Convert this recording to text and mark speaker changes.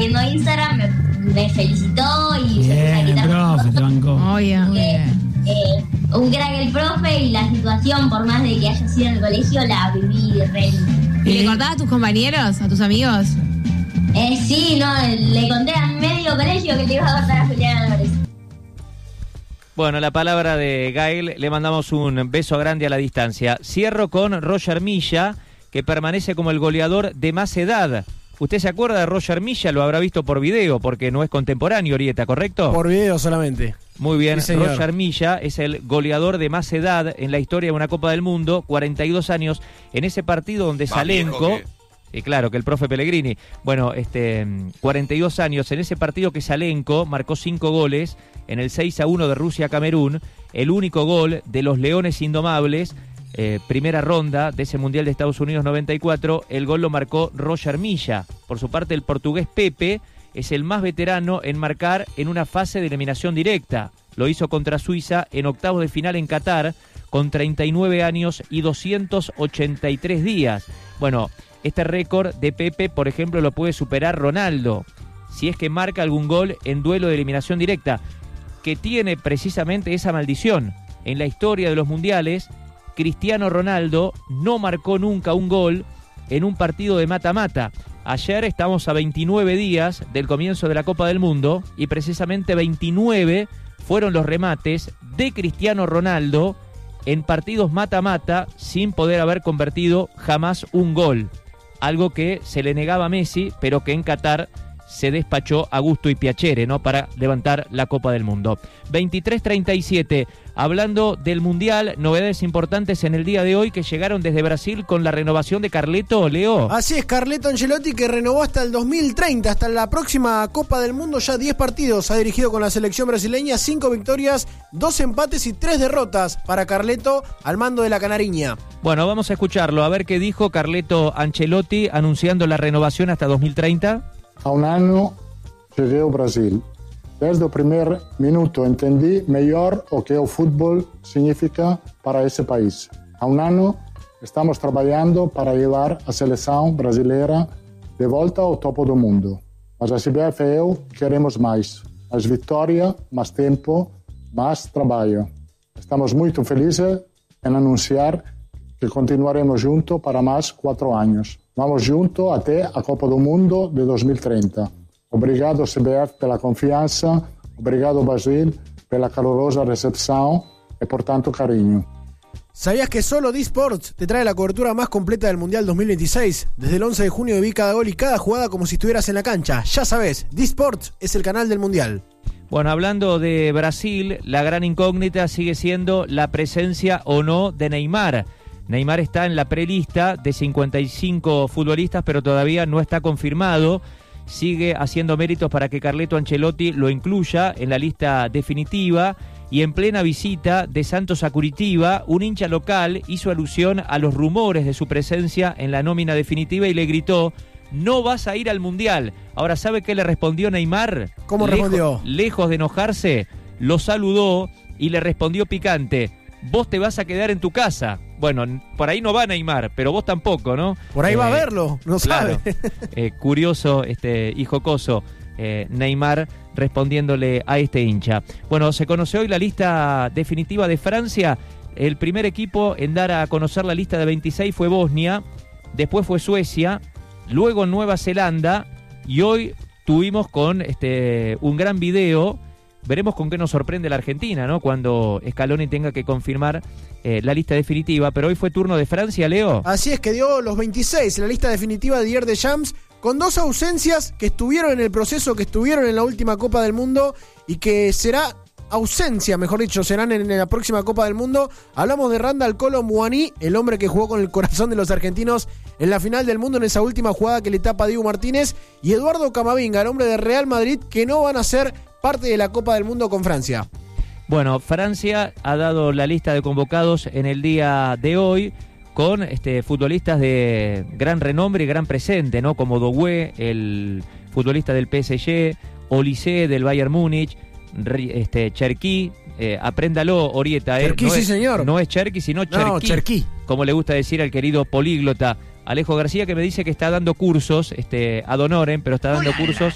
Speaker 1: tengo Instagram, me felicitó y
Speaker 2: bien,
Speaker 1: se empezó a quitar
Speaker 2: profe, te bancó.
Speaker 1: un crack el profe, y la situación, por más de que haya sido en el colegio, la viví re linda.
Speaker 3: ¿Y le contabas a tus compañeros, a tus amigos?
Speaker 1: Sí, no, le conté a medio colegio que le iba a contar a Julián Álvarez.
Speaker 4: Bueno, la palabra de Gael, le mandamos un beso grande a la distancia. Cierro con Roger Milla, que permanece como el goleador de más edad. ¿Usted se acuerda de Roger Milla? Lo habrá visto por video, porque no es contemporáneo, Orieta, ¿correcto?
Speaker 2: Por video solamente.
Speaker 4: Muy bien,
Speaker 2: sí,
Speaker 4: Roger Milla es el goleador de más edad en la historia de una Copa del Mundo, 42 años, en ese partido donde Salenko... claro, que el profe Pellegrini. Bueno, 42 años, en ese partido que Salenko marcó 5 goles, en el 6-1 de Rusia-Camerún, el único gol de los Leones Indomables, primera ronda de ese Mundial de Estados Unidos 94, el gol lo marcó Roger Milla. Por su parte, el portugués Pepe es el más veterano en marcar en una fase de eliminación directa. Lo hizo contra Suiza en octavos de final en Qatar, con 39 años y 283 días. Bueno, este récord de Pepe, por ejemplo, lo puede superar Ronaldo, si es que marca algún gol en duelo de eliminación directa, que tiene precisamente esa maldición. En la historia de los mundiales, Cristiano Ronaldo no marcó nunca un gol en un partido de mata-mata. Ayer estamos a 29 días del comienzo de la Copa del Mundo y precisamente 29 fueron los remates de Cristiano Ronaldo en partidos mata-mata sin poder haber convertido jamás un gol. Algo que se le negaba a Messi, pero que en Qatar se despachó a gusto y piacere, ¿no?, para levantar la Copa del Mundo. 23:37, hablando del Mundial, novedades importantes en el día de hoy que llegaron desde Brasil con la renovación de Carleto, Leo.
Speaker 2: Así es, Carleto Ancelotti, que renovó hasta el 2030, hasta la próxima Copa del Mundo, ya 10 partidos ha dirigido con la selección brasileña, 5 victorias, 2 empates y 3 derrotas para Carleto al mando de la Canariña.
Speaker 4: Bueno, vamos a escucharlo, a ver qué dijo Carleto Ancelotti anunciando la renovación hasta 2030.
Speaker 5: Há um ano cheguei ao Brasil. Desde o primeiro minuto entendi melhor o que o futebol significa para esse país. Há um ano estamos trabalhando para levar a seleção brasileira de volta ao topo do mundo. Mas a CBF e eu queremos mais. Mais vitória, mais tempo, mais trabalho. Estamos muito felizes em anunciar que continuaremos juntos para mais 4 anos. Vamos juntos até a Copa do Mundo de 2030. Obrigado, CBF, pela confiança. Obrigado, Brasil, pela calorosa recepção e por tanto carinho.
Speaker 2: ¿Sabías que solo D-Sports te trae la cobertura más completa del Mundial 2026? Desde el 11 de junio viví cada gol y cada jugada como si estuvieras en la cancha. Ya sabes, D-Sports es el canal del Mundial.
Speaker 4: Bueno, hablando de Brasil, la gran incógnita sigue siendo la presencia o no de Neymar. Neymar está en la prelista de 55 futbolistas, pero todavía no está confirmado. Sigue haciendo méritos para que Carleto Ancelotti lo incluya en la lista definitiva. Y en plena visita de Santos a Curitiba, un hincha local hizo alusión a los rumores de su presencia en la nómina definitiva y le gritó: "No vas a ir al Mundial". Ahora, ¿sabe qué le respondió Neymar?
Speaker 2: ¿Cómo respondió?
Speaker 4: Lejos de enojarse, lo saludó y le respondió picante: "Vos te vas a quedar en tu casa". Bueno, por ahí no va Neymar, pero vos tampoco, ¿no?
Speaker 2: Por ahí va a verlo, no
Speaker 4: claro,
Speaker 2: sabe.
Speaker 4: Curioso y jocoso Neymar respondiéndole a este hincha. Bueno, se conoció hoy la lista definitiva de Francia. El primer equipo en dar a conocer la lista de 26 fue Bosnia, después fue Suecia, luego Nueva Zelanda, y hoy tuvimos con un gran video. Veremos con qué nos sorprende la Argentina, ¿no?, cuando Scaloni tenga que confirmar la lista definitiva. Pero hoy fue turno de Francia, Leo.
Speaker 2: Así es, que dio los 26 en la lista definitiva de Didier Deschamps, con 2 ausencias que estuvieron en el proceso, que estuvieron en la última Copa del Mundo y que serán en la próxima Copa del Mundo. Hablamos de Randal Kolo Muani, el hombre que jugó con el corazón de los argentinos en la final del mundo en esa última jugada que le tapa a Dibu Martínez, y Eduardo Camavinga, el hombre de Real Madrid, que no van a ser parte de la Copa del Mundo con Francia.
Speaker 4: Bueno, Francia ha dado la lista de convocados en el día de hoy con futbolistas de gran renombre y gran presente, ¿no?, como Doué, el futbolista del PSG, Olise del Bayern Múnich, Cherki, apréndalo, Orieta.
Speaker 2: Cherki,
Speaker 4: no
Speaker 2: sí,
Speaker 4: es,
Speaker 2: señor.
Speaker 4: No es Cherki, sino Cherki.
Speaker 2: No, Cherki.
Speaker 4: Como le gusta decir al querido políglota Alejo García, que me dice que está dando cursos ad honorem, pero está dando cursos